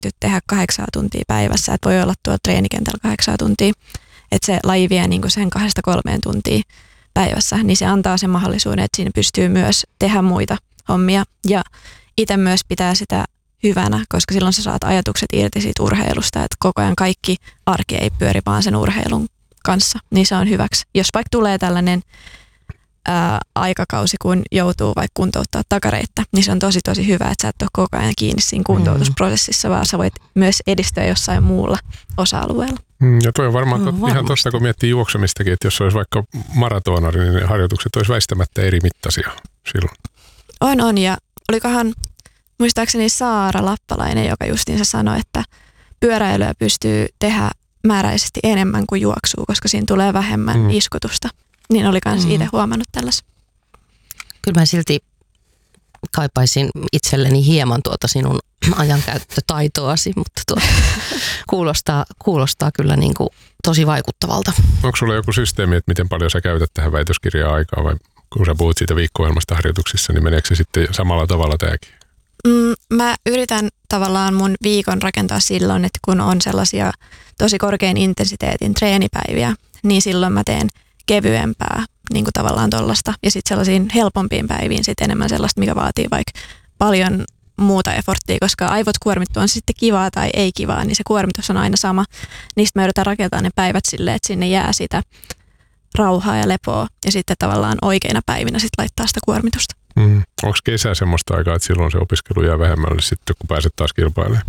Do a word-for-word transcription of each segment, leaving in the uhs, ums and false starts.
säädetty tehdä kahdeksaa tuntia päivässä, että voi olla tuolla treenikentällä kahdeksaa tuntia, että se laji vie niin kuin sen kahdesta kolmeen tuntia päivässä, niin se antaa sen mahdollisuuden, että siinä pystyy myös tehdä muita hommia ja itse myös pitää sitä hyvänä, koska silloin sä saat ajatukset irti siitä urheilusta, että koko ajan kaikki arki ei pyöri vaan sen urheilun kanssa, niin se on hyväksi. Jos vaikka tulee tällainen ää, aikakausi, kun joutuu vaikka kuntouttaa takareittä, niin se on tosi tosi hyvä, että sä et ole koko ajan kiinni siinä kuntoutusprosessissa, vaan sä voit myös edistyä jossain muulla osa-alueella. Ja toi on varmaan no, ihan tuosta, kun miettii juoksemistakin, että jos olisi vaikka maratonari, niin ne harjoitukset olisi väistämättä eri mittaisia silloin. On, on, ja olikohan muistaakseni Saara Lappalainen, joka justiinsa sanoi, että pyöräilyä pystyy tehdä määräisesti enemmän kuin juoksua, koska siinä tulee vähemmän mm. iskutusta. Niin oli myös mm. itse huomannut tällaisen. Kyllä mä silti kaipaisin itselleni hieman tuota sinun ajankäyttötaitoasi, mutta tuota, kuulostaa, kuulostaa kyllä niin kuin tosi vaikuttavalta. Onko sulla joku systeemi, että miten paljon sä käytät tähän väitöskirjaan aikaa, vai kun sä puhut siitä viikko-ohjelmasta harjoituksissa, niin meneekö se sitten samalla tavalla tämäkin? Mm, mä yritän tavallaan mun viikon rakentaa silloin, että kun on sellaisia tosi korkean intensiteetin treenipäiviä, niin silloin mä teen kevyempää niin kuin tavallaan tollasta. Ja sitten sellaisiin helpompiin päiviin sitten enemmän sellaista, mikä vaatii vaikka paljon muuta efforttia, koska aivot kuormittuu on sitten kivaa tai ei kivaa, niin se kuormitus on aina sama. Niistä mä yritän rakentaa ne päivät silleen, että sinne jää sitä rauhaa ja lepoa ja sitten tavallaan oikeina päivinä sitten laittaa sitä kuormitusta. Mm. Onko kesä semmoista aikaa, että silloin se opiskelu jää vähemmälle sitten, kun pääset taas kilpailemaan?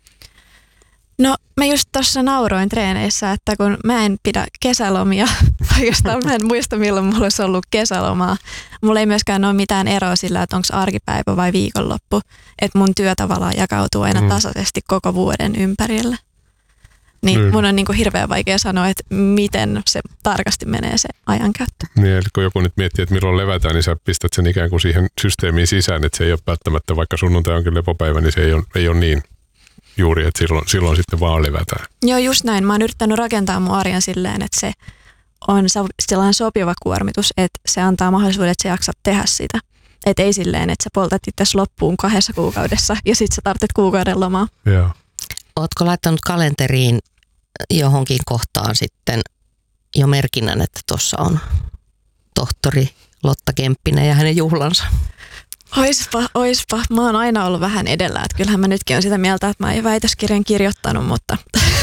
No mä just tuossa nauroin treeneissä, että kun mä en pidä kesälomia, oikeastaan mä en muista milloin mulla olisi ollut kesälomaa. Mulla ei myöskään ole mitään eroa sillä, että onko arkipäivä vai viikonloppu. Että mun työ tavallaan jakautuu aina tasaisesti koko vuoden ympärillä. Niin mm. mun on niinku hirveän vaikea sanoa, että miten se tarkasti menee se ajankäyttö. Niin, eli kun joku nyt miettii, että milloin levätään, niin sä pistät sen ikään kuin siihen systeemiin sisään, että se ei ole välttämättä, vaikka sunnuntai onkin lepopäivä, niin se ei ole, ei ole niin juuri, että silloin, silloin sitten vaan levätään. Joo, just näin. Mä oon yrittänyt rakentaa mun arjen silleen, että se on sellainen sopiva kuormitus, että se antaa mahdollisuuden, että sä jaksat tehdä sitä. Että ei silleen, että sä poltat itse loppuun kahdessa kuukaudessa ja sit sä tarvitset kuukauden lomaa. Joo. Ootko laittanut kalenteriin johonkin kohtaan sitten jo merkinnän, että tuossa on tohtori Lotta Kemppinen ja hänen juhlansa? Oispa, oispa. Mä oon aina ollut vähän edellä, että kyllähän mä nytkin on sitä mieltä, että mä en väitöskirjan kirjoittanut, mutta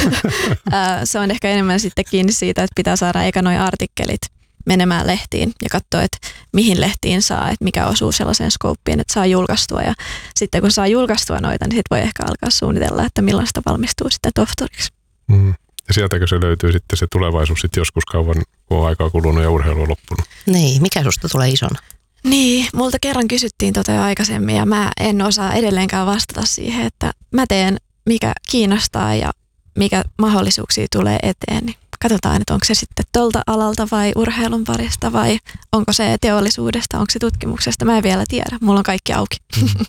se on ehkä enemmän sitten kiinni siitä, että pitää saada eka noi artikkelit menemään lehtiin ja katsoa, että mihin lehtiin saa, että mikä osuu sellaiseen skouppiin, että saa julkaistua. Ja sitten kun saa julkaistua noita, niin sitten voi ehkä alkaa suunnitella, että milloin sitä valmistuu sitten tohtoriksi. Mm. Ja sieltäkö se löytyy sitten se tulevaisuus sitten joskus kauan, kun on aikaa kulunut ja urheilu on loppunut? Niin, mikä susta tulee isona? Niin, multa kerran kysyttiin tota jo aikaisemmin ja mä en osaa edelleenkään vastata siihen, että mä teen mikä kiinnostaa ja mikä mahdollisuuksia tulee eteen. Niin katsotaan, että onko se sitten tolta alalta vai urheilun parista vai onko se teollisuudesta, onko se tutkimuksesta. Mä en vielä tiedä, mulla on kaikki auki. Mm.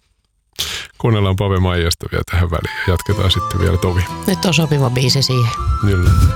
Kuunnellaan Pave Maijasta vielä tähän väliin ja jatketaan sitten vielä tovi. Nyt on sopiva biisi siihen. Kyllä.